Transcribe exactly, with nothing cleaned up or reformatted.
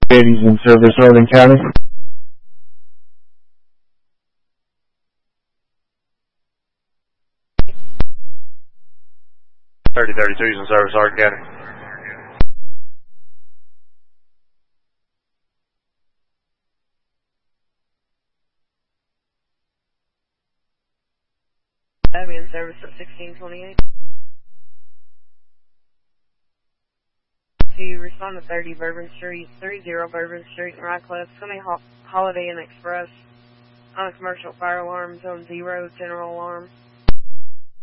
eighties in service, Northern County. thirty thirty-two is in service, Hardin County. I'm in service at sixteen twenty-eight. To respond to thirty Bourbon Street, thirty Bourbon Street in Radcliffe, Sunny Ho Holiday Inn Express, on a commercial fire alarm, zone zero, general alarm.